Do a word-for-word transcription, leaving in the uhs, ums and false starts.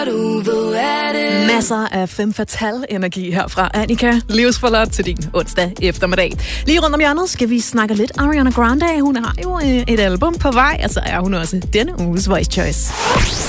Masser af femme fatale energi her fra Annika. Livsforlot til din onsdag eftermiddag. Lige rundt om hjørnet skal vi snakke lidt Ariana Grande. Hun har jo et album på vej, og så er hun også denne uges Voice Choice.